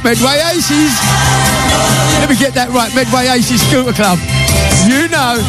Medway Aces. Let me get that right. Medway Aces Scooter Club. You know.